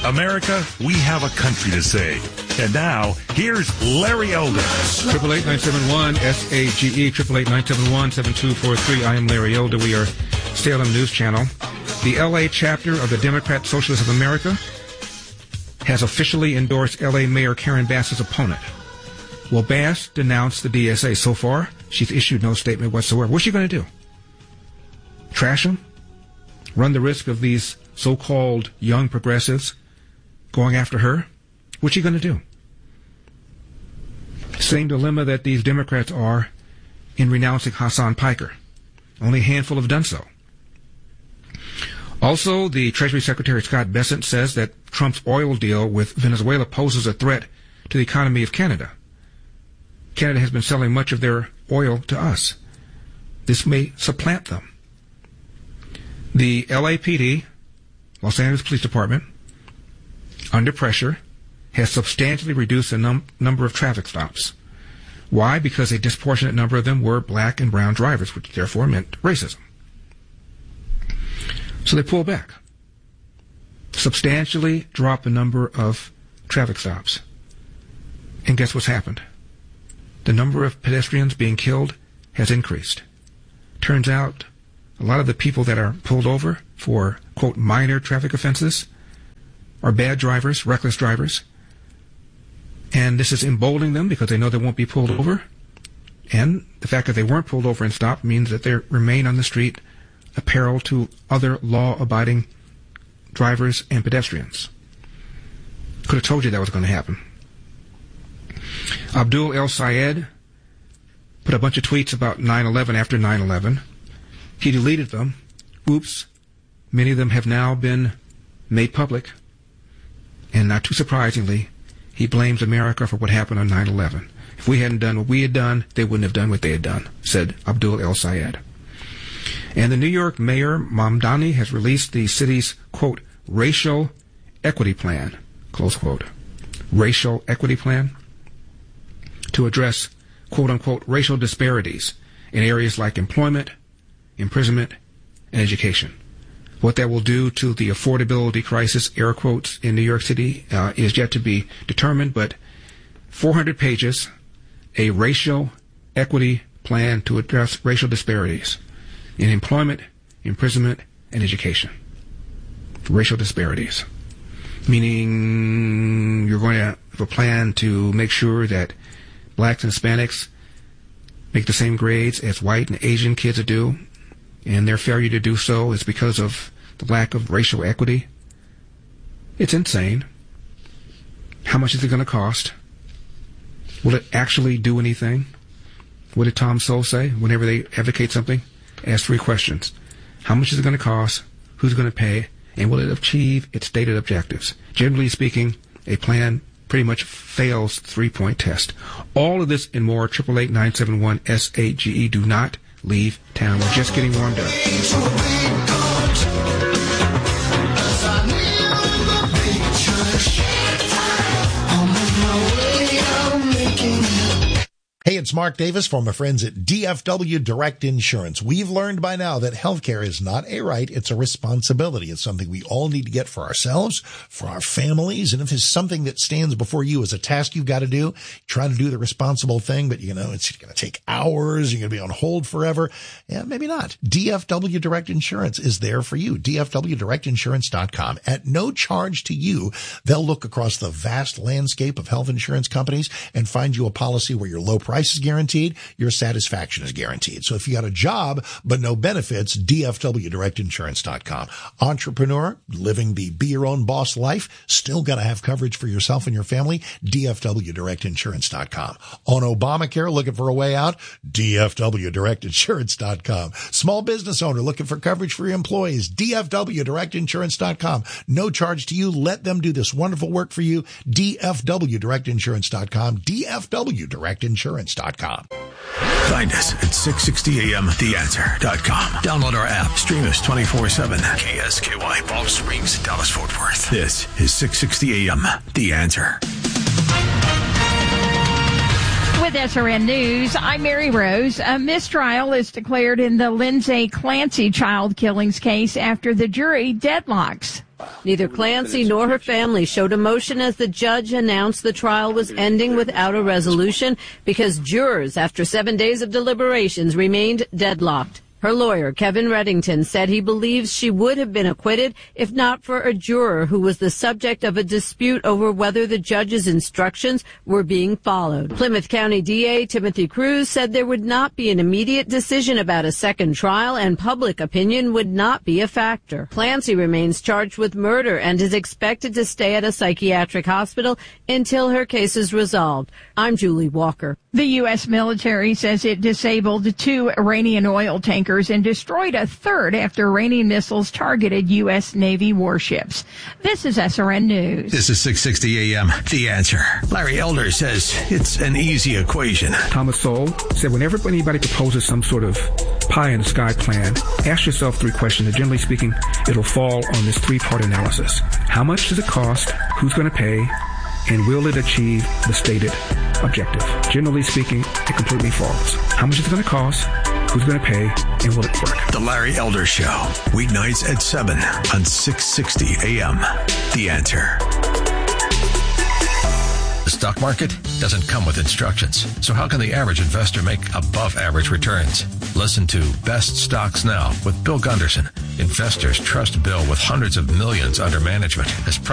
America, we have a country to save. And now, here's Larry Elder. 888-971-SAGE, 888-971-7243. I am Larry Elder. We are Salem News Channel. The L.A. chapter of the Democrat Socialists of America has officially endorsed L.A. Mayor Karen Bass's opponent. Well, Bass denounced the DSA. So far, she's issued no statement whatsoever. What's she going to do? Trash them? Run the risk of these so-called young progressives going after her? What's she going to do? Same dilemma that these Democrats are in renouncing Hassan Piker. Only a handful have done so. Also, the Treasury Secretary Scott Bessent says that Trump's oil deal with Venezuela poses a threat to the economy of Canada. Canada has been selling much of their oil to us. This may supplant them. The LAPD, Los Angeles Police Department, under pressure, has substantially reduced the number of traffic stops. Why? Because a disproportionate number of them were black and brown drivers, which therefore meant racism. So they pull back. Substantially drop the number of traffic stops. And guess what's happened? The number of pedestrians being killed has increased. Turns out a lot of the people that are pulled over for, quote, minor traffic offenses are bad drivers, reckless drivers. And this is emboldening them because they know they won't be pulled over. And the fact that they weren't pulled over and stopped means that they remain on the street a peril to other law-abiding drivers and pedestrians. Could have told you that was going to happen. Abdul El Sayed put a bunch of tweets about 9/11 after 9/11. He deleted them. Oops. Many of them have now been made public. And not too surprisingly, he blames America for what happened on 9/11. If we hadn't done what we had done, they wouldn't have done what they had done, said Abdul El Sayed. And the New York Mayor, Mamdani, has released the city's, quote, racial equity plan, close quote, racial equity plan, to address, quote unquote, racial disparities in areas like employment, imprisonment, and education. What that will do to the affordability crisis, air quotes, in New York City is yet to be determined, but 400 pages, a racial equity plan to address racial disparities in employment, imprisonment, and education. Racial disparities. Meaning you're going to have a plan to make sure that blacks and Hispanics make the same grades as white and Asian kids do, and their failure to do so is because of the lack of racial equity. It's insane. How much is it going to cost? Will it actually do anything? What did Tom Sowell say whenever they advocate something? Ask 3 questions. How much is it going to cost? Who's going to pay? And will it achieve its stated objectives? Generally speaking, a plan pretty much fails 3-point test. All of this and more, 888-971-SAGE. Do not leave town. We're just getting warmed up. Hey, it's Mark Davis from my friends at DFW Direct Insurance. We've learned by now that healthcare is not a right, it's a responsibility. It's something we all need to get for ourselves, for our families, and if it's something that stands before you as a task you've got to do, try to do the responsible thing, but it's going to take hours, you're going to be on hold forever. Yeah, maybe not. DFW Direct Insurance is there for you. DFWDirectInsurance.com. At no charge to you, they'll look across the vast landscape of health insurance companies and find you a policy where your low price is guaranteed, your satisfaction is guaranteed. So if you got a job but no benefits, DFWDirectInsurance.com. Entrepreneur, living the be your own boss life, still got to have coverage for yourself and your family, DFWDirectInsurance.com. On Obamacare, looking for a way out, DFWDirectInsurance.com. Small business owner looking for coverage for your employees, DFWDirectInsurance.com. No charge to you. Let them do this wonderful work for you, DFWDirectInsurance.com, DFWDirectInsurance.com. Find us at 660amtheanswer.com. Download our app. Stream us 24/7. KSKY, Balch Springs, Dallas, Fort Worth. This is 660 AM, The Answer. With SRN News, I'm Mary Rose. A mistrial is declared in the Lindsay Clancy child killings case after the jury deadlocks. Neither Clancy nor her family showed emotion as the judge announced the trial was ending without a resolution because jurors, after 7 days of deliberations, remained deadlocked. Her lawyer, Kevin Reddington, said he believes she would have been acquitted if not for a juror who was the subject of a dispute over whether the judge's instructions were being followed. Plymouth County DA Timothy Cruz said there would not be an immediate decision about a second trial and public opinion would not be a factor. Clancy remains charged with murder and is expected to stay at a psychiatric hospital until her case is resolved. I'm Julie Walker. The U.S. military says it disabled 2 Iranian oil tankers and destroyed a third after Iranian missiles targeted U.S. Navy warships. This is SRN News. This is 660 AM. The Answer. Larry Elder says it's an easy equation. Thomas Sowell said whenever anybody proposes some sort of pie-in-the-sky plan, ask yourself 3 questions. And generally speaking, it'll fall on this 3-part analysis. How much does it cost? Who's going to pay? And will it achieve the stated objective? Generally speaking, it completely falls. How much is it going to cost? Who's going to pay? And will it work? The Larry Elder Show. Weeknights at 7 on 660 AM. The Answer. The stock market doesn't come with instructions. So how can the average investor make above average returns? Listen to Best Stocks Now with Bill Gunderson. Investors trust Bill with hundreds of millions under management as